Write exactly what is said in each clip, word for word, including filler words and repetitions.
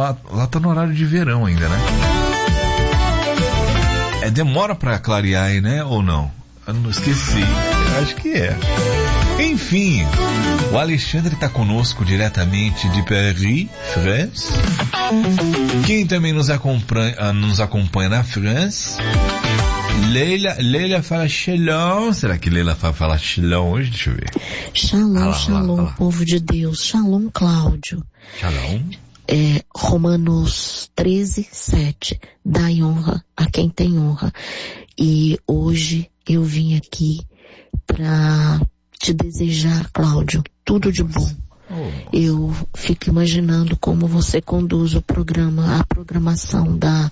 lá, lá tá no horário de verão ainda, né? É, demora pra clarear aí, né? Ou não? Eu não esqueci. Eu acho que é. Enfim, o Alexandre está conosco diretamente de Paris, France. Quem também nos acompanha, nos acompanha na France, Leila. Leila fala shalom. Será que Leila fala shalom hoje? Deixa eu ver. Shalom, ah lá, shalom, ah lá, ah lá. Povo de Deus. Shalom, Cláudio. Shalom. É, Romanos treze, sete. Dai honra a quem tem honra. E hoje eu vim aqui para te desejar, Cláudio, tudo de bom. Eu fico imaginando como você conduz o programa, a programação da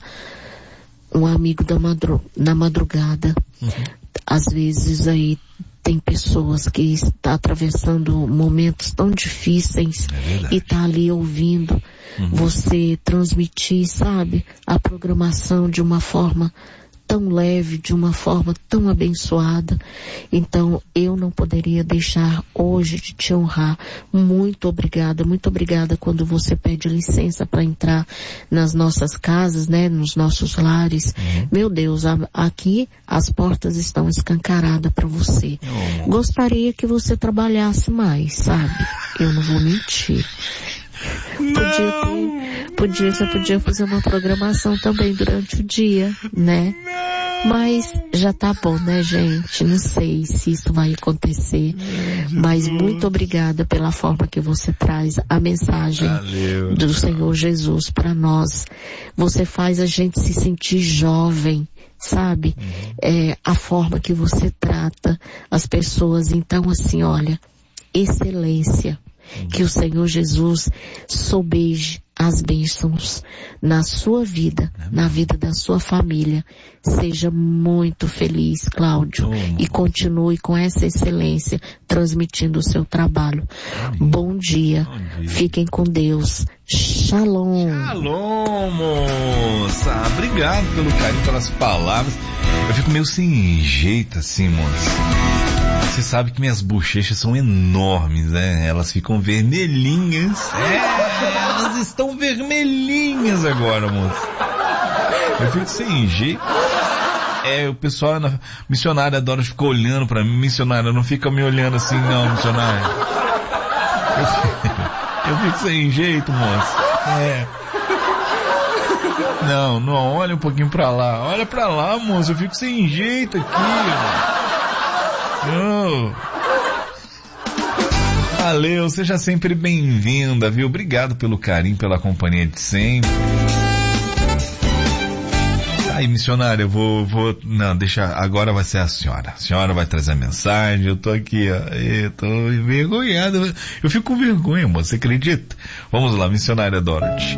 um amigo da, madru, da madrugada. Uhum. Às vezes aí tem pessoas que estão atravessando momentos tão difíceis é e tá ali ouvindo uhum. você transmitir, sabe, a programação de uma forma tão leve, de uma forma tão abençoada. Então, eu não poderia deixar hoje de te honrar. Muito obrigada, muito obrigada quando você pede licença para entrar nas nossas casas, né, nos nossos lares. Uhum. Meu Deus, a, aqui as portas estão escancaradas para você. Uhum. Gostaria que você trabalhasse mais, sabe? Eu não vou mentir. Podia ter, podia, você podia fazer uma programação também durante o dia, né? Mas já tá bom, né, gente? Não sei se isso vai acontecer, mas muito obrigada pela forma que você traz a mensagem Valeu, do Senhor Jesus para nós. Você faz a gente se sentir jovem, sabe? Uhum. É, a forma que você trata as pessoas. Então, assim, olha, excelência. Que o Senhor Jesus sobeje as bênçãos na sua vida, na vida da sua família. Seja muito feliz, Cláudio, oh, e continue com essa excelência, transmitindo o seu trabalho. Bom dia. Bom dia. Fiquem com Deus. Shalom. Shalom, moça. Obrigado pelo carinho, pelas palavras. Eu fico meio sem jeito assim, moça. Você sabe que minhas bochechas são enormes, né? Elas ficam vermelhinhas. É, elas estão vermelhinhas agora, moça. Eu fico sem jeito. É, o pessoal, na missionária adora ficar olhando pra mim. Missionária, não fica me olhando assim, não, missionária. Eu fico, eu fico sem jeito, moça. É. Não, não, olha um pouquinho pra lá. Olha pra lá, moça. Eu fico sem jeito aqui, mano. Oh. Valeu, seja sempre bem-vinda, viu? Obrigado pelo carinho, pela companhia de sempre. Aí, missionária, eu vou, vou, não, deixa, agora vai ser a senhora. A senhora vai trazer a mensagem, eu tô aqui, ó, eu tô envergonhado. Eu fico com vergonha, moça, você acredita? Vamos lá, missionária Dorothy.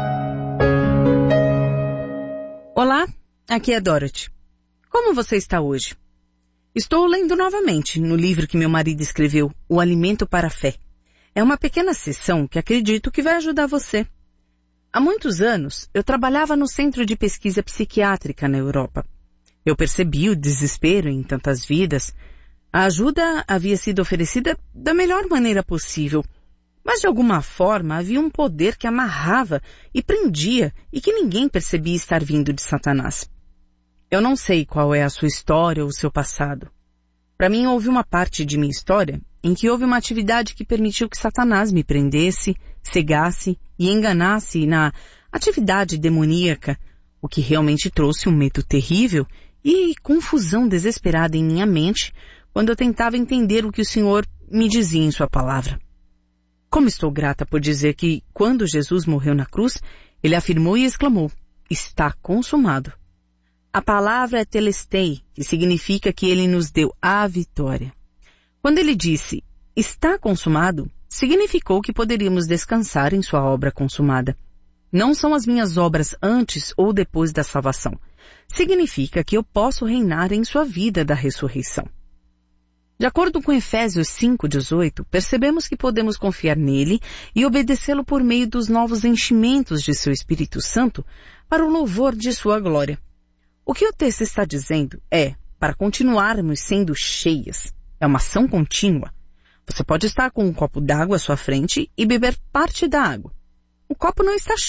Olá, aqui é Dorothy. Como você está hoje? Estou lendo novamente no livro que meu marido escreveu, O Alimento para a Fé. É uma pequena sessão que acredito que vai ajudar você. Há muitos anos, eu trabalhava no Centro de Pesquisa Psiquiátrica na Europa. Eu percebi o desespero em tantas vidas. A ajuda havia sido oferecida da melhor maneira possível, mas de alguma forma havia um poder que amarrava e prendia e que ninguém percebia estar vindo de Satanás. Eu não sei qual é a sua história ou o seu passado. Para mim, houve uma parte de minha história em que houve uma atividade que permitiu que Satanás me prendesse, cegasse e enganasse na atividade demoníaca, o que realmente trouxe um medo terrível e confusão desesperada em minha mente quando eu tentava entender o que o Senhor me dizia em sua palavra. Como estou grata por dizer que, quando Jesus morreu na cruz, ele afirmou e exclamou, está consumado. A palavra é telestei, que significa que ele nos deu a vitória. Quando ele disse, está consumado, significou que poderíamos descansar em sua obra consumada. Não são as minhas obras antes ou depois da salvação. Significa que eu posso reinar em sua vida da ressurreição. De acordo com Efésios cinco, dezoito, percebemos que podemos confiar nele e obedecê-lo por meio dos novos enchimentos de seu Espírito Santo para o louvor de sua glória. O que o texto está dizendo é, para continuarmos sendo cheias, é uma ação contínua. Você pode estar com um copo d'água à sua frente e beber parte da água. O copo não está